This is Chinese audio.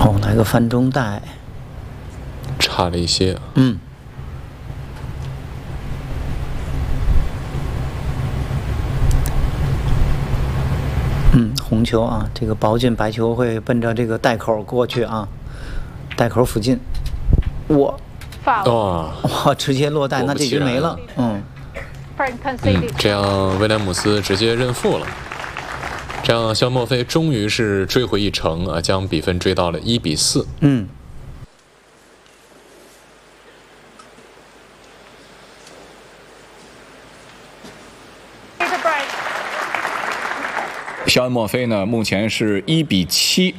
哦，来个翻中带， 差了一些。 红球啊，这个保进白球会奔着这个带口过去啊，带口附近，哇，直接落袋，那这局没了。 这样威廉姆斯直接认负了。这样肖莫菲终于是追回一城啊，将比分追到了1-4。 肖恩·莫菲呢，目前是1-7